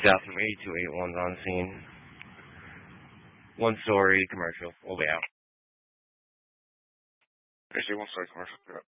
south from 8281's on scene. One-story commercial. We'll be out. Actually, one-story commercial.